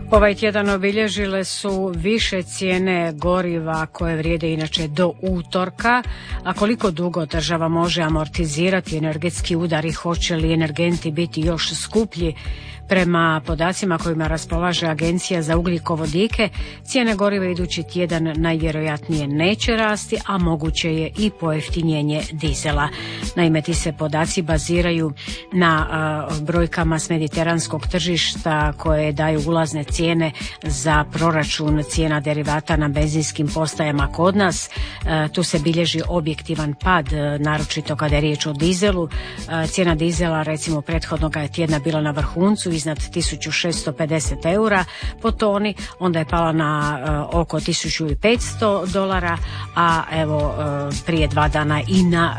Ovaj tjedan obilježile su više cijene goriva koje vrijede inače do utorka, a koliko dugo država može amortizirati energetski udar i hoće li energenti biti još skuplji? Prema podacima kojima raspolaže Agencija za ugljikovodike, cijene goriva idući tjedan najvjerojatnije neće rasti, a moguće je i pojeftinjenje dizela. Naime, ti se podaci baziraju na brojkama s mediteranskog tržišta koje daju ulazne cijene za proračun cijena derivata na benzinskim postajama kod nas. Tu se bilježi objektivan pad, naročito kada je riječ o dizelu. Cijena dizela recimo prethodnog tjedna bila na vrhuncu iznad 1650 eura po toni, onda je pala na oko $1500, a evo prije 2 dana i na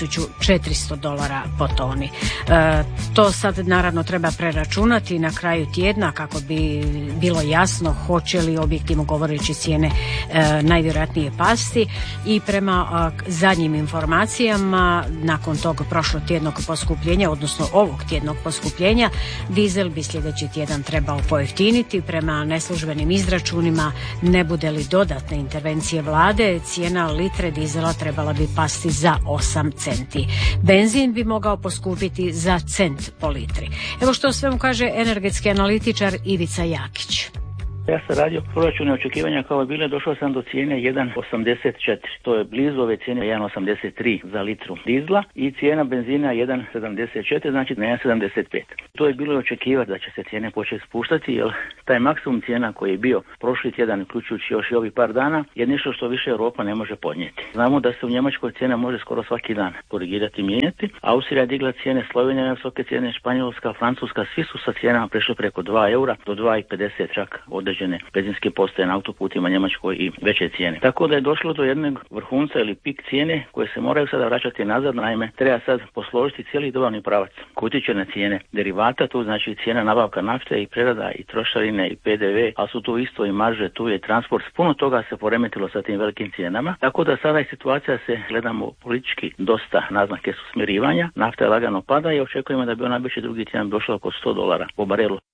$1400 po toni. To sad naravno treba preračunati na kraju tjedna kako bi bilo jasno hoće li objektivno govoreći cijene najvjerojatnije pasti, i prema zadnjim informacijama nakon tog prošlotjednog poskupljenja, odnosno ovog tjednog poskupljenja, dizel bi sljedeći tjedan trebao pojeftiniti. Prema neslužbenim izračunima, ne bude li dodatne intervencije vlade, cijena litre dizela trebala bi pasti za 8 centi. Benzin bi mogao poskupiti za cent po litri. Evo što o svemu kaže energetski analitičar Ivica Jakić. Ja sam radio proračune očekivanja kao je bile, došao sam do cijene 1,84. To je blizu ove cijene 1,83 za litru dizla i cijena benzina 1,74, znači na 1,75. To je bilo očekivati da će se cijene početi spuštati, jer taj maksimum cijena koji je bio prošli tjedan, uključujući još i ovih par dana, je nešto što više Europa ne može podnijeti. Znamo da se u Njemačkoj cijena može skoro svaki dan korigirati i mijenjati. Austrija je digla cijene, Slovenija je visoke cijene, Španjolska, Francuska, svi su sa cijenama prešli preko 2 eura do 2,50 čak određene benzinske postaje na autoputima Njemačkoj i veće cijene. Tako da je došlo do jednog vrhunca ili pik cijene koje se moraju sada vraćati nazad. Naime, treba sad posložiti cijeli dobavni pravac koji utječe na cijene derivata, tu znači cijena nabavka nafte i prerada i trošarine i PDV, a su tu isto i marže, tu je transport. Puno toga se poremetilo sa tim velikim cijenama. Tako da sada je situacija, se gledamo politički, dosta naznake su smirivanja. Nafta je lagano pada i očekujemo da bi ona već drugi tjedan došla oko $100 po barelu.